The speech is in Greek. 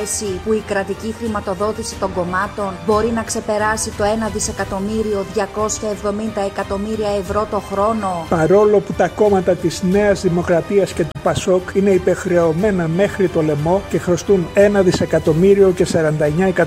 θέση που η κρατική χρηματοδότηση των κομμάτων μπορεί να ξεπεράσει το 1.270.000.000 ευρώ το χρόνο. Παρόλο που τα κόμματα της Νέας Δημοκρατίας και του Πασόκ είναι υπερχρεωμένα μέχρι το λαιμό και χρωστούν 1.049.000.000